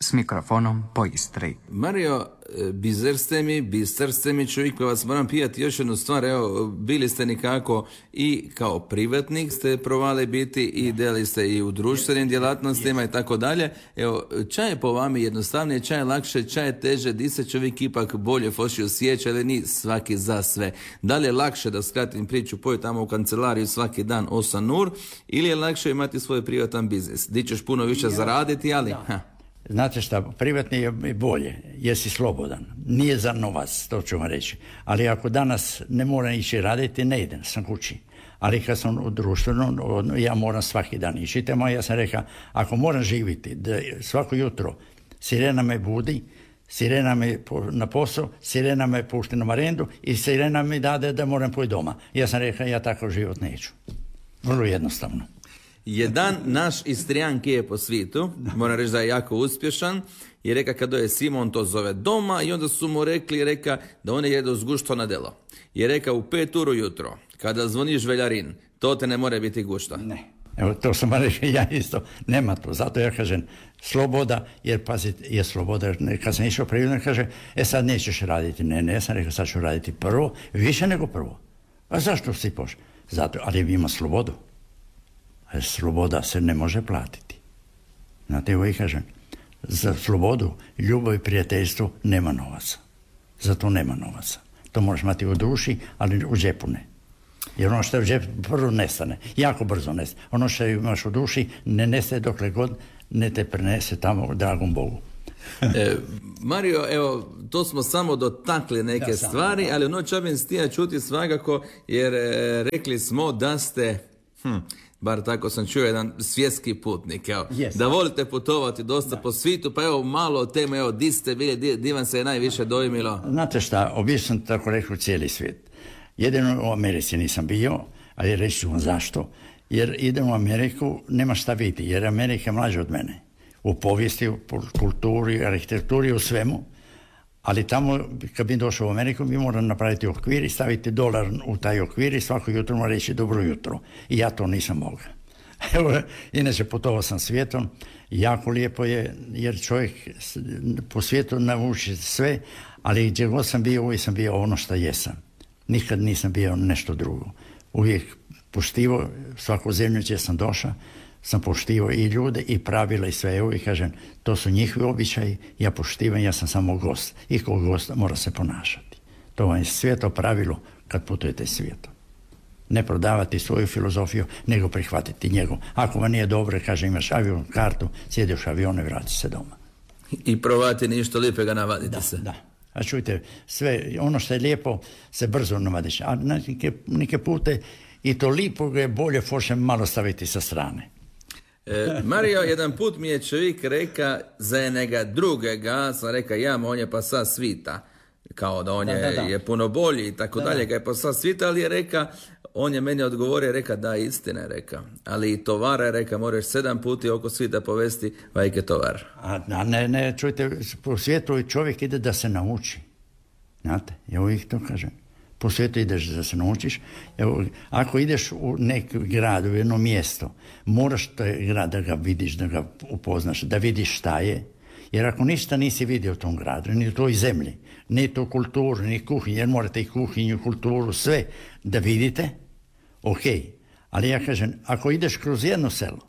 s mikrofonom po Istri. Mario, bistar ste mi čovjek, pa vas moram pitati još jednu stvar. Evo, bili ste nekako i kao privatnik ste provali biti i delali ste i u društvenim djelatnostima i tako dalje. Evo, čaj je po vami jednostavnije, čaj je lakše, čaj je teže, di se čovjek ipak bolje foši osjeća, ali ni svaki za sve. Da li je lakše, da skratim priču, poji tamo u kancelariju svaki dan 8 ur, ili je lakše imati svoj privatan biznis? Di ćeš puno više zaraditi, ali... Znate šta, privatni je bolje, jer si slobodan. Nije za novac, to ću vam reći. Ali ako danas ne moram ići raditi, ne idem, sam kući. Ali kad sam u društvenom, ja moram svaki dan ići. Ja sam rekao, ako moram živjeti, da svako jutro sirena me budi, sirena me na posao, sirena me pušti na marendu i sirena mi dade da moram pojeti doma. Ja sam rekao, ja takav život neću. Vrlo jednostavno. Jedan naš Istrijan ki je po svijetu, moram reći da je jako uspješan, i reka kad je Simon to zove doma, i onda su mu rekli da on jedu zgušto na delo. I reka u 5 uru jutro, kada zvoniš veljarin, to te ne more biti gušta. Ne. Evo, to sam rekao, ja isto, nema to. Zato ja kažem, sloboda, jer pazite, je sloboda. Kad sam išao privatno, kaže, sad nećeš raditi. Ne, ja sam rekao, sad ću raditi prvo, više nego prvo. A zašto si pošao? Zato, ali ima slobodu. Sloboda se ne može platiti. Znate, evo i kažem, za slobodu, ljubav i prijateljstvo nema novaca. Zato nema novaca. To možeš imati u duši, ali u džepu ne. Jer ono što je u džepu prvo nestane. Jako brzo nestane. Ono što imaš u duši ne nestaje dokle god ne te prenese tamo, dragom Bogu. Mario, evo, to smo samo dotakli neke stvari, ali ono čabim stija čuti svakako, jer rekli smo da ste... bar tako sam čuo, jedan svjetski putnik, evo. Yes. Da volite putovati dosta po svijetu, pa evo malo o teme, evo, di ste bili, di vam se je najviše dojmilo? Znate šta, obišao sam tako rekao cijeli svijet. Jedino u Americi nisam bio, ali reći ću vam zašto. Jer idem u Ameriku, nema šta vidjeti, jer Amerika je mlađa od mene. U povijesti, u kulturi, arhitekturi, u svemu. Ali tamo, kad bi došao u Ameriku, bi morao napraviti okvir i staviti dolar u taj okvir i svako jutro mu reći dobro jutro. I ja to nisam mogao. Evo, inače, putovao sam svijetom, jako lijepo je, jer čovjek po svijetu nauči sve, ali gdje god sam bio, uvijek sam bio ono što jesam. Nikad nisam bio nešto drugo. Uvijek poštivao svaku zemlju gdje sam došao, sam poštivao i ljude i pravila i sve. Evo i kažem, to su njihovi običaji, ja poštivam, ja sam samo gost. I kao gost mora se ponašati. To vam je sveto pravilo kad putujete svijetom. Ne prodavati svoju filozofiju, nego prihvatiti njegov. Ako vam nije dobro, kaže, imaš avion kartu, sjediš u avionu i vrati se doma. I provati ništa lijepega, navadite se. Da. A čujte, sve, ono što je lijepo se brzo navadiš. A neke pute i to lijepo je bolje foršem malo staviti sa strane. Mario, jedan put mi je čovjek reka za jednega drugega, sam reka, on je pa sa svita, kao da on je puno bolji i tako dalje, ga je pa sa svita, ali je reka, on je meni odgovorio, reka, da, istina je reka, ali i tovara je reka, moraš 7 puta oko svita povesti, vajke tovar. A ne, čujte, po svijetu čovjek ide da se nauči, znate, ja uvijek to kažem. Po svijetu ideš da se naučiš. Evo, ako ideš u neki grad, u jedno mjesto, moraš taj grad da ga vidiš, da ga upoznaš, da vidiš šta je. Jer ako ništa nisi vidio u tom gradu, ni u toj zemlji, ni tu kulturu, ni kuhinju, jer morate i kuhinju, kulturu, sve da vidite, ok. Ali ja kažem, ako ideš kroz jedno selo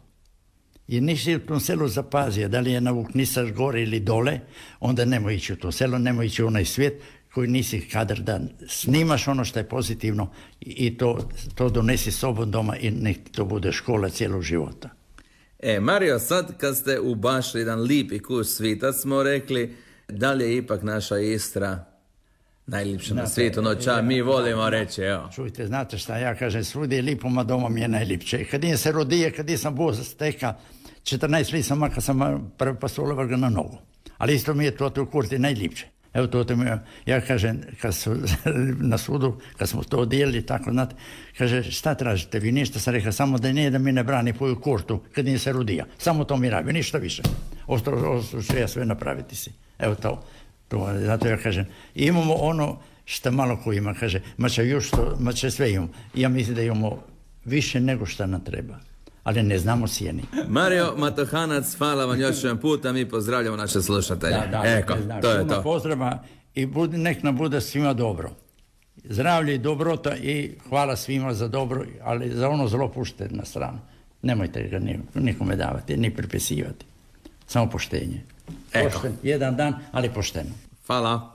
i nisi u tom selu zapazio da li je navuknisaš gore ili dole, onda nemoj ići u to selo, nemoj ići u onaj svijet, koji nisi kadar da snimaš ono što je pozitivno i to donesi sobom doma i nek to bude škola cijelog života. Mario, sad kad ste ubašli jedan lipi kus svita, smo rekli, da li je ipak naša Istra najljepša na svijetu, mi volimo reći, evo. Čujte, znate šta, ja kažem, svugdje je lipo, ma doma mi je najljepše. Kad nije se rodije, kad nisam bio steka, 14 li sam, kad sam prvi pastola vrga na nogu. Ali isto mi je to u kurti najljepše. Evo to ja kažem, kad su na sudu, kad smo to dijelili, tako, znate, kaže, šta tražite vi, ništa, sam rekao, samo da nije da mi ne brani poju kurtu, kad nije se rodija, samo to mi rabi, ništa više. Ostalo ću ja sve napraviti si. Evo to, zato ja kažem, imamo ono što malo ko ima, kaže, ma će sve imamo. Ja mislim da imamo više nego što nam treba. ali ne znamo cijeniti. Mario Matohanac, hvala vam još jedan put, a mi pozdravljamo naše slušatelje. Eko, to je to. Pozdrava i nek nam bude svima dobro. Zdravlje i dobrota i hvala svima za dobro, ali za ono zlo puštite na stranu. Nemojte ga nikome davati, ni pripisivati. Samo poštenje. Pošten, jedan dan, ali pošteno. Hvala.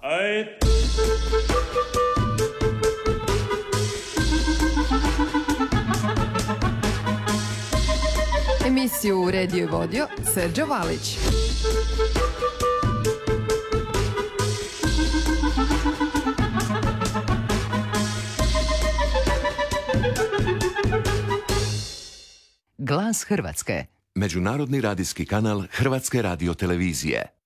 Emisiju uredio i vodio Serđo Valić. Glas Hrvatske. Međunarodni radijski kanal Hrvatske radiotelevizije.